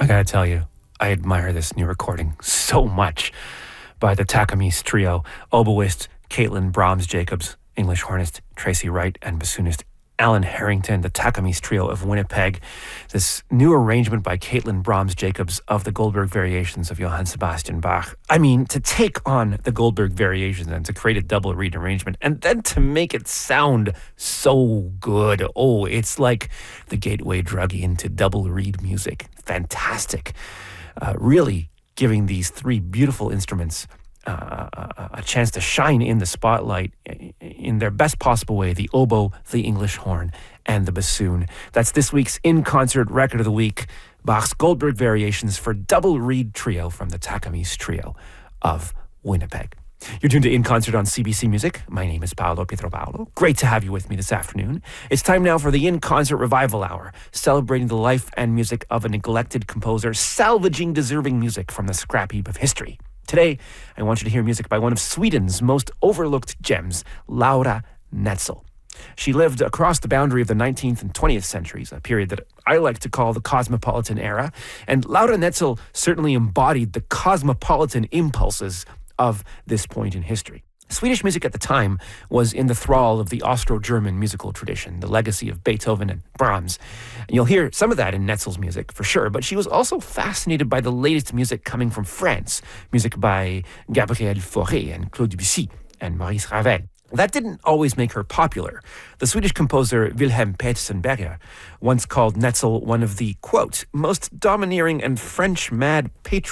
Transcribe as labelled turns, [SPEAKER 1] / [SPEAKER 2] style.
[SPEAKER 1] I gotta tell you, I admire this new recording so much by the Takamis Trio, oboist Caitlin Brahms-Jacobs, English hornist Tracy Wright, and bassoonist Alan Harrington, the Takamis Trio of Winnipeg. This new arrangement by Caitlin Brahms-Jacobs of the Goldberg Variations of Johann Sebastian Bach. I mean, to take on the Goldberg Variations and to create a double reed arrangement and then to make it sound so good. Oh, it's like the gateway drug into double reed music. Fantastic. Really giving these three beautiful instruments a chance to shine in the spotlight in their best possible way: the oboe, the English horn, and the bassoon. That's this week's In-Concert Record of the Week, Bach's Goldberg Variations for double reed trio from the Takamis Trio of Winnipeg. You're tuned to In Concert on CBC Music. My name is Paolo Pietropaolo. Great to have you with me this afternoon. It's time now for the In Concert Revival Hour, celebrating the life and music of a neglected composer, salvaging deserving music from the scrap heap of history. Today, I want you to hear music by one of Sweden's most overlooked gems, Laura Netzel. She lived across the boundary of the 19th and 20th centuries, a period that I like to call the Cosmopolitan era, and Laura Netzel certainly embodied the cosmopolitan impulses of this point in history. Swedish music at the time was in the thrall of the Austro-German musical tradition, the legacy of Beethoven and Brahms. And you'll hear some of that in Netzel's music, for sure, but she was also fascinated by the latest music coming from France, music by Gabriel Fauré and Claude Debussy and Maurice Ravel. That didn't always make her popular. The Swedish composer Wilhelm Petersen Berger once called Netzel one of the, quote, most domineering and French mad patriots